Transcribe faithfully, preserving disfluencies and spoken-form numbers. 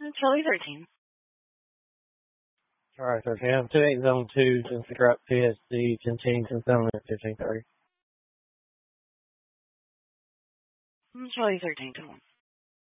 Charlie thirteen. Alright, thirteen. I'm two eight zone two, since the corrupt P S D, continue to zone at fifteen thirty. Charlie thirteen, come on.